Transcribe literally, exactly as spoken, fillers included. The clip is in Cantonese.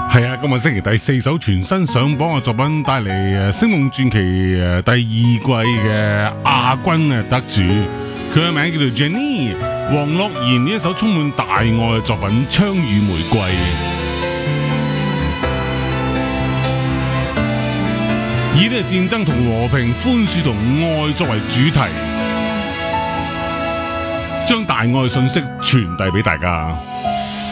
係啊，今日星期第四首全新上榜嘅作品，帶嚟誒《星夢傳奇》誒第二季嘅亞軍嘅得主，佢嘅名叫做 Jenny 黃樂妍，呢一首充滿大愛嘅作品《槍與玫瑰》。以呢個戰爭同和平、寬恕同愛作為主題，將大愛信息傳遞俾大家。